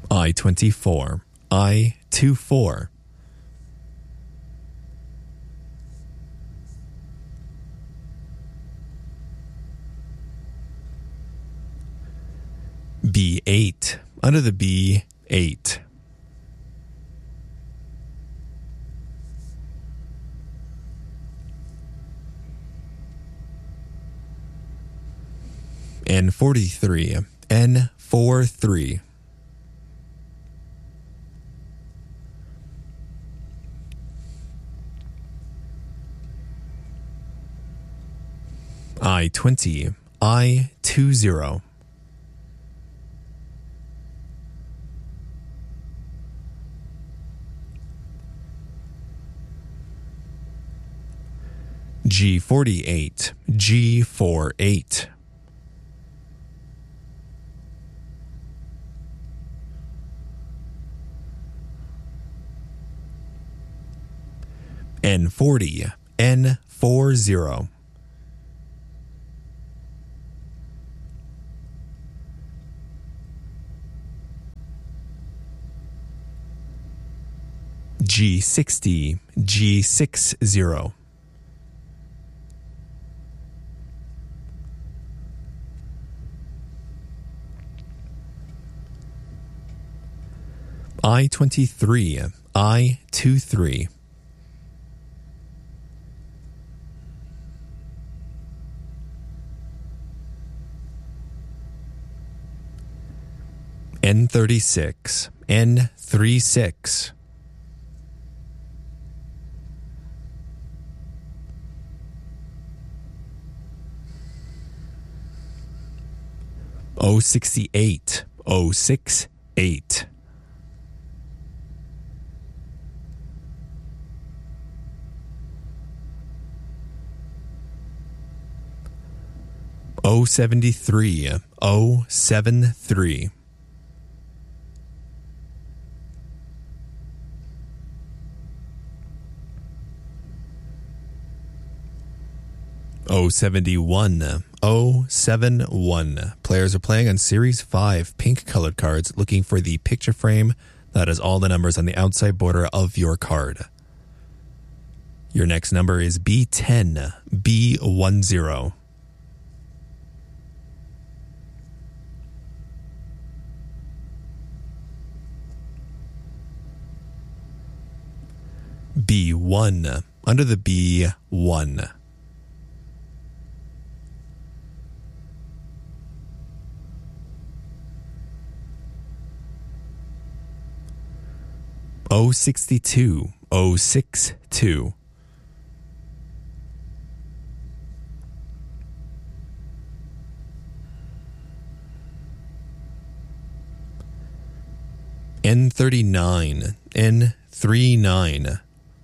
I-24, I-24. B8, under the B8. N43, N43. I-20, I-20. G48, G48. N40, N40. G60, G60. I-23, I-23. N36, N36. O68, O68. O73, O73. O71, O71. Players are playing on Series 5 pink colored cards, looking for the picture frame that has all the numbers on the outside border of your card. Your next number is B10, B10. B1, under the B1. O62, O62. N39, N39.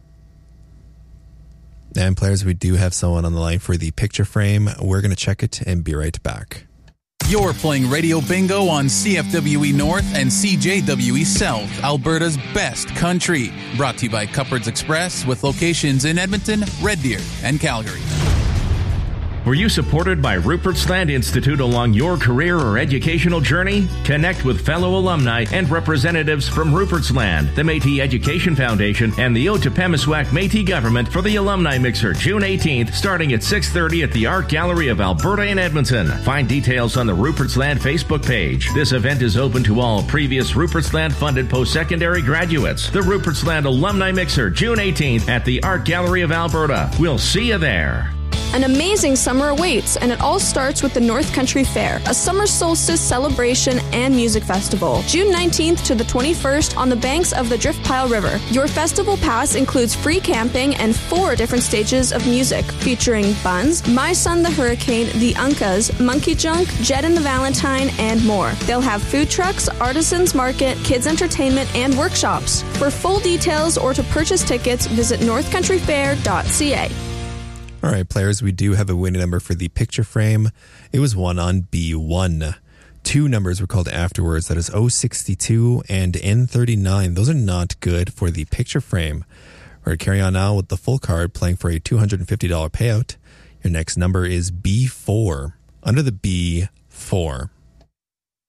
And players, we do have someone on the line for the picture frame. We're going to check it and be right back. You're playing Radio Bingo on CFWE North and CJWE South, Alberta's best country. Brought to you by Cupboards Express with locations in Edmonton, Red Deer, and Calgary. Were you supported by Rupert's Land Institute along your career or educational journey? Connect with fellow alumni and representatives from Rupert's Land, the Métis Education Foundation, and the Otipemisiwak Métis Government for the Alumni Mixer, June 18th, starting at 6:30 at the Art Gallery of Alberta in Edmonton. Find details on the Rupert's Land Facebook page. This event is open to all previous Rupert's Land funded post-secondary graduates. The Rupert's Land Alumni Mixer, June 18th at the Art Gallery of Alberta. We'll see you there. An amazing summer awaits, and it all starts with the North Country Fair, a summer solstice celebration and music festival. June 19th to the 21st on the banks of the Driftpile River. Your festival pass includes free camping and 4 different stages of music, featuring Buns, My Son the Hurricane, The Uncas, Monkey Junk, Jed and the Valentine, and more. They'll have food trucks, artisans market, kids entertainment, and workshops. For full details or to purchase tickets, visit northcountryfair.ca. All right, players, we do have a winning number for the picture frame. It was one on B1. 2 numbers were called afterwards. That is O62 and N39. Those are not good for the picture frame. We're going to carry on now with the full card, playing for a $250 payout. Your next number is B4, under the B4.